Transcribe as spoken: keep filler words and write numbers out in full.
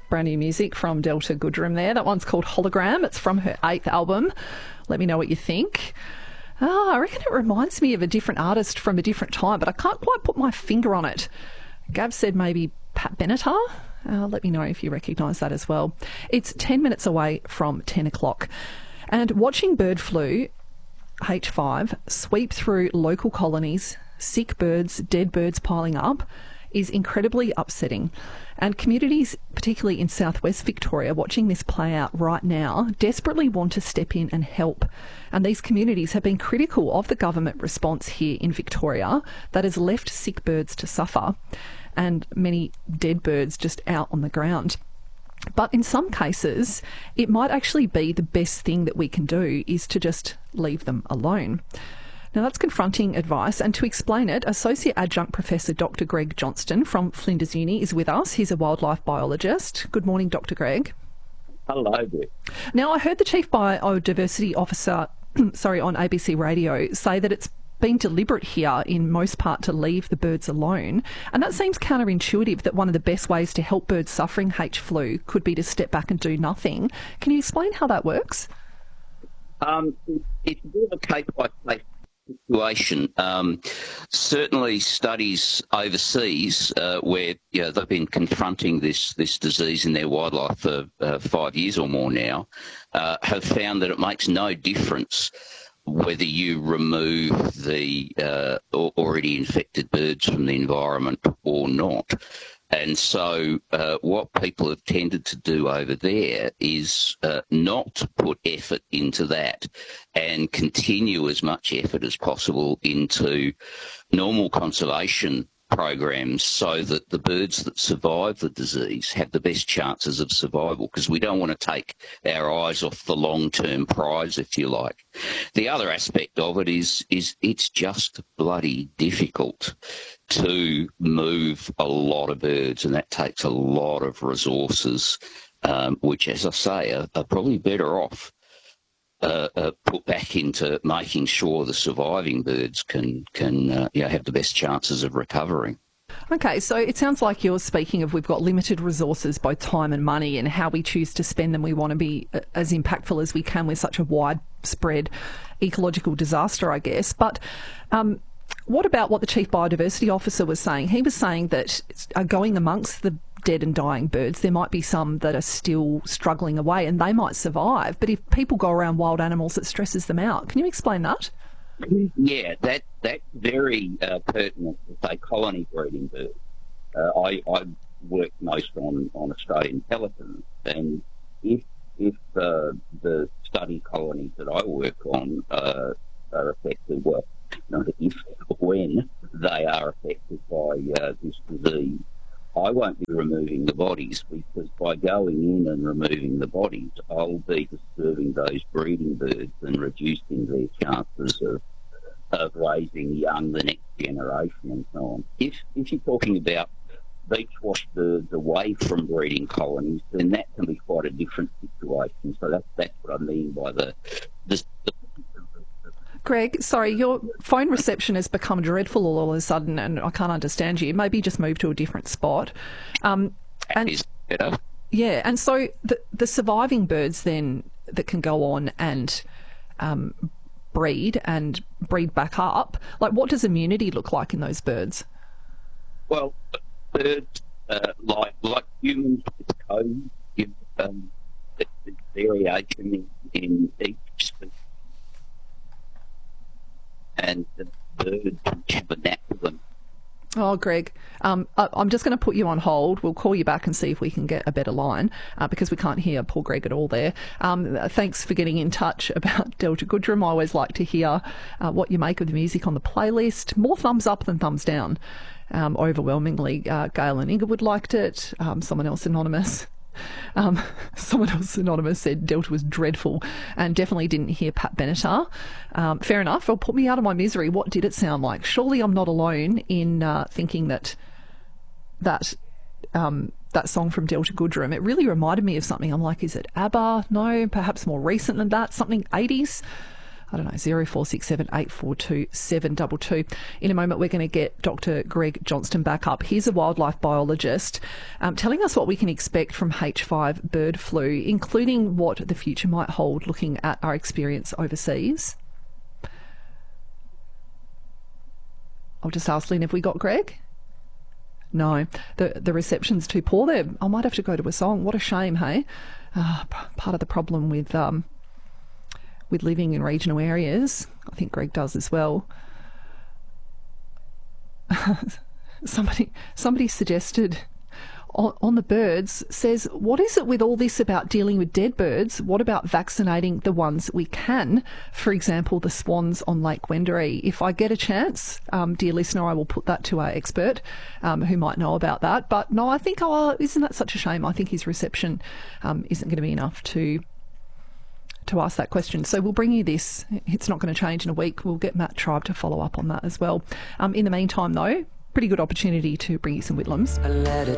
brand new music from Delta Goodrem there. That one's called Hologram. It's from her eighth album. Let me know what you think. Oh, I reckon it reminds me of a different artist from a different time, but I can't quite put my finger on it. Gab said maybe Pat Benatar. Uh, let me know if you recognise that as well. It's ten minutes away from ten o'clock. And watching bird flu, H five, sweep through local colonies, sick birds, dead birds piling up, is incredibly upsetting. And communities, particularly in southwest Victoria, watching this play out right now, desperately want to step in and help. And these communities have been critical of the government response here in Victoria that has left sick birds to suffer and many dead birds just out on the ground. But in some cases, it might actually be the best thing that we can do is to just leave them alone. Now, that's confronting advice, and to explain it, Associate Adjunct Professor Doctor Greg Johnston from Flinders Uni is with us. He's a wildlife biologist. Good morning, Doctor Greg. Hello there. Now, I heard the Chief Biodiversity Officer sorry, on A B C Radio say that it's been deliberate here in most part to leave the birds alone, and that seems counterintuitive that one of the best ways to help birds suffering H flu could be to step back and do nothing. Can you explain how that works? Um, it's a bit of a case-by-case situation. Um, certainly studies overseas uh, where you know, they've been confronting this, this disease in their wildlife for uh, five years or more now uh, have found that it makes no difference whether you remove the uh, already infected birds from the environment or not. And so uh, what people have tended to do over there is uh, not put effort into that and continue as much effort as possible into normal conservation programs so that the birds that survive the disease have the best chances of survival, because we don't want to take our eyes off the long-term prize, if you like. The other aspect of it is, is it's just bloody difficult to move a lot of birds, and that takes a lot of resources, um, which, as I say, are, are probably better off uh, uh, put back into making sure the surviving birds can, can uh, you know, have the best chances of recovering. Okay, so it sounds like you're speaking of we've got limited resources, both time and money, and how we choose to spend them. We want to be as impactful as we can with such a widespread ecological disaster, I guess. But um, what about what the Chief Biodiversity Officer was saying? He was saying that uh, going amongst the dead and dying birds, there might be some that are still struggling away and they might survive. But if people go around wild animals, it stresses them out. Can you explain that? Yeah, that that's very uh, pertinent to say colony breeding birds. Uh, I, I work most on, on Australian pelicans, and if if uh, the study colonies that I work on uh, are affected, well, not if, when they are affected by uh, this disease, I won't be removing the bodies, because by going in and removing the bodies, I'll be disturbing those breeding birds and reducing their chances of of raising young, the next generation, and so on. If if you're talking about beach wash birds away from breeding colonies, then that can be quite a different situation. So that's that's what I mean by the the. the Greg, sorry, your phone reception has become dreadful all of a sudden, and I can't understand you. Maybe just move to a different spot. Um, and is better. Yeah, and so the the surviving birds then that can go on and um, breed and breed back up, like what does immunity look like in those birds? Well, birds uh, like like humans with codes, give um, variation in, in each species. And the birds have a natural. Oh, Greg, um, I, I'm just going to put you on hold. We'll call you back and see if we can get a better line uh, because we can't hear poor Greg at all there. Um, thanks for getting in touch about Delta Goodrem. I always like to hear uh, what you make of the music on the playlist. More thumbs up than thumbs down. Um, overwhelmingly, uh, Gail and Inglewood liked it. Um, someone else anonymous. Um, someone else anonymous said Delta was dreadful and definitely didn't hear Pat Benatar. Um, fair enough. Well, put me out of my misery. What did it sound like? Surely I'm not alone in uh, thinking that that um, that song from Delta Goodrem, it really reminded me of something. I'm like, is it ABBA? No, perhaps more recent than that. Something eighties. I don't know, zero four six seven eight four two seven two two. In a moment, we're going to get Doctor Greg Johnston back up. He's a wildlife biologist um, telling us what we can expect from H five bird flu, including what the future might hold looking at our experience overseas. I'll just ask Lynn, have we got Greg? No, the the reception's too poor there. I might have to go to a song. What a shame, hey? Uh, p- part of the problem with... Um, with living in regional areas. I think Greg does as well. somebody somebody suggested on, on the birds, says, what is it with all this about dealing with dead birds? What about vaccinating the ones we can? For example, the swans on Lake Wendouree. If I get a chance, um, dear listener, I will put that to our expert um, who might know about that. But no, I think, oh, isn't that such a shame? I think his reception um, isn't going to be enough to to ask that question. So we'll bring you this. It's not going to change in a week. We'll get Matt Tribe to follow up on that as well. Um, in the meantime, though, pretty good opportunity to bring you some Whitlams.